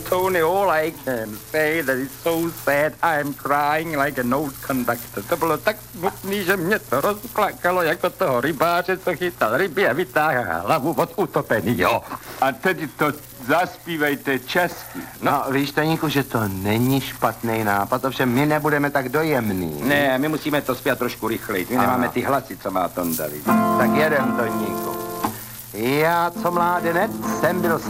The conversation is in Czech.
Tony, all I can say that it's so sad, I'm crying like an old conductor. To bylo tak smutný, že mě to rozplakalo, jako toho rybáře, co chytal ryby a vytáhá hlavu od utopenýho. A tedy to zaspívejte česky. No, víš, Taníku, že to není špatný nápad, ovšem my nebudeme tak dojemný. Ne, my musíme to zpět trošku rychleji. My nemáme ty hlasy, co má Tonda. Tak jedem, Toníku. Já, co mládenec, jsem byl